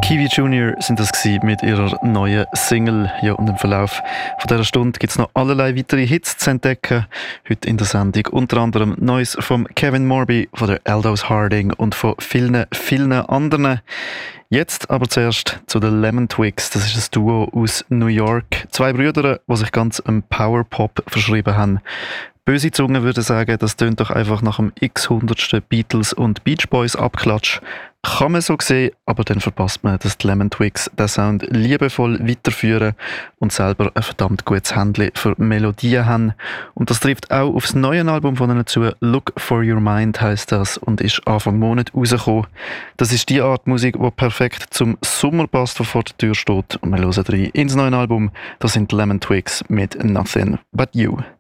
Kiwi Junior sind das mit ihrer neuen Single. Ja, und im Verlauf von dieser Stunde gibt es noch allerlei weitere Hits zu entdecken. Heute in der Sendung unter anderem Neues von Kevin Morby, von der Aldous Harding und von vielen, vielen anderen. Jetzt aber zuerst zu den Lemon Twigs. Das ist ein Duo aus New York. Zwei Brüder, die sich ganz im Power-Pop verschrieben haben. Böse Zungen würden sagen, das tönt doch einfach nach dem x-hundertsten Beatles und Beach Boys Abklatsch. Kann man so sehen, aber dann verpasst man, dass die Lemon Twigs den Sound liebevoll weiterführen und selber ein verdammt gutes Händchen für Melodien haben. Und das trifft auch aufs neue Album von ihnen zu. Look for Your Mind heisst das und ist Anfang Monat rausgekommen. Das ist die Art Musik, die perfekt zum Sommer passt, der vor der Tür steht. Und wir hören rein ins neue Album. Das sind die Lemon Twigs mit Nothing But You.